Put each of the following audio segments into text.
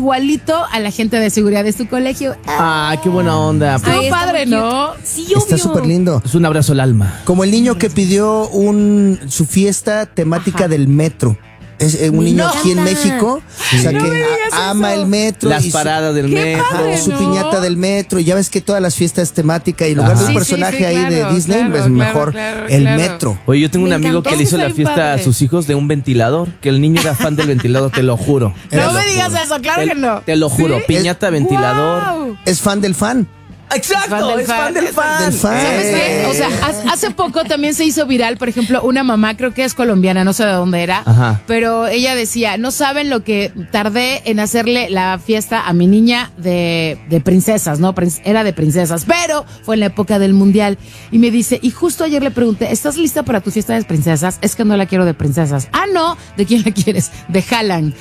igualito a la gente de seguridad de su colegio. Ah, qué buena onda. Estuvo padre, ¿no? Sí, obvio. Está súper lindo. Es un abrazo al alma. Como el niño que pidió su fiesta temática del metro. Es un niño aquí en México, o sea, No me que digas ama eso. el metro. Las y paradas del Qué metro. padre, su ¿no? piñata del metro. Y ya ves que todas las fiestas temáticas, y en lugar de un Sí, personaje sí, ahí claro, de Disney, claro, es claro, mejor claro, el claro. metro. Oye, yo tengo un Me amigo encantó. que le hizo Está la bien fiesta padre. a sus hijos de un ventilador, que el niño era fan del ventilador, te lo juro. No me digas eso, claro que no. Te lo juro, ¿Sí? piñata, ventilador. Wow. Es fan del fan. Exacto, es fan del fan. Del fan. ¿Sabes qué? O sea, hace poco también se hizo viral, por ejemplo, una mamá, creo que es colombiana, no sé de dónde era, Ajá. pero ella decía, no saben lo que tardé en hacerle la fiesta a mi niña de princesas, ¿no? Era de princesas, pero fue en la época del mundial. Y me dice, y justo ayer le pregunté, ¿estás lista para tu fiesta de princesas? Es que no la quiero de princesas. Ah, no, ¿de quién la quieres? De Haaland.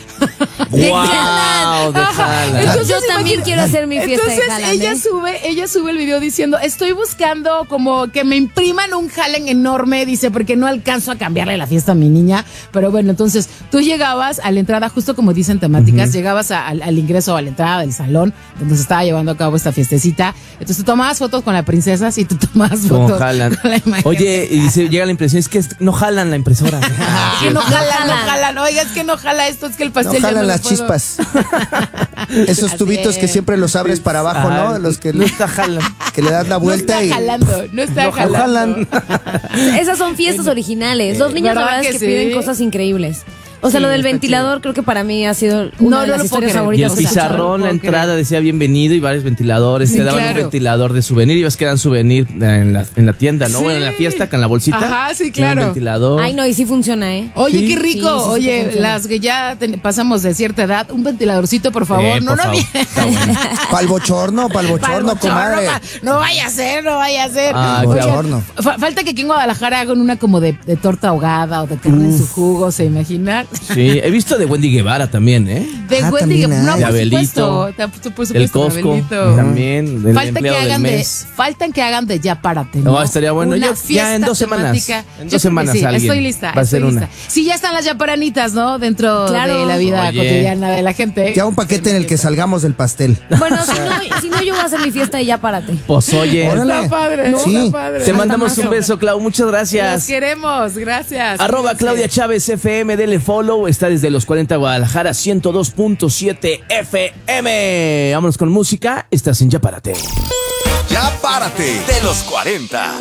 Wow, de Ajá. Haaland. Entonces, Yo también quiero hacer mi fiesta Entonces, de Haaland. ella sube el video diciendo, estoy buscando como que me impriman un Haaland enorme, dice, porque no alcanzo a cambiarle la fiesta a mi niña. Pero bueno, entonces tú llegabas a la entrada, justo como dicen temáticas, llegabas al ingreso, a la entrada del salón donde se estaba llevando a cabo esta fiestecita. Entonces tú tomabas fotos con las princesas y tú tomabas Como fotos Haaland. con la imagen. Oye, y llega la impresión, es que no jalan la impresora. Es que no jalan. Oiga, es que no jala esto, es que el No pastel ya jalan lo las puedo. chispas. Esos Así tubitos que es. siempre los abres para abajo, Ajá, ¿no? Los que no está jalan. que le das la No vuelta está jalando, no está no jalando. jalan. Esas son fiestas originales. Los niños la ¿verdad verdad es que que sí? piden cosas increíbles. O sea, Sí, lo del está ventilador creo que para mí ha sido No, una de no las lo puedo historias creer. Y favoritas. el que he escuchado. pizarrón, la puedo entrada creer. decía bienvenido y varios ventiladores. Sí, te daban claro. un ventilador de souvenir y ibas que dan souvenir en la tienda, ¿no? Sí. Bueno, en la fiesta con la bolsita. Ajá, sí, Tiene un claro. ventilador. Ay, no, y sí funciona, ¿eh? Oye, Sí. qué rico. Sí, sí, sí, Oye, funciona. las que ya pasamos de cierta edad, un ventiladorcito, por favor. Por favor. Está bueno. Pa'l bochorno, comadre. No vaya a ser, no vaya a ser. Ah, Oigan, bochorno. falta que aquí en Guadalajara hagan una como de torta ahogada o de carne en su jugo, ¿se imaginan? Sí, he visto de Wendy Guevara también, ¿eh? De Ah, Wendy, también no, hay. De por Abelito. supuesto. Por supuesto, El Costco Abelito. también, del Faltan que empleado del hagan mes. faltan que hagan de ya párate. No, estaría bueno. Una Ya fiesta en 2 semanas. temática. En Yo 2 creo que semanas sí, alguien estoy lista. va a ser estoy una. lista. Sí, ya están las yaparanitas, ¿no? Dentro Claro. de la vida Oye. cotidiana de la gente. Ya un paquete en el que salgamos del pastel. Bueno, si no, yo voy a hacer mi fiesta y ya párate. Pues oye, Órale. Está padre, Sí. está padre. te mandamos Hasta un beso, Clau. Muchas Los gracias. queremos, gracias. Arroba Claudia Chávez FM, dele follow. Está desde los 40 Guadalajara, 102.7 FM. Vámonos con música. Estás en Ya Párate. Ya párate de los 40.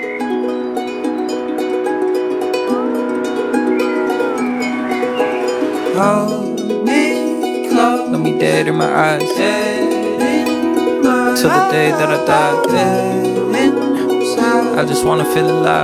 Hold me close, look me dead in my eyes. Till the day that I die, I just wanna feel alive.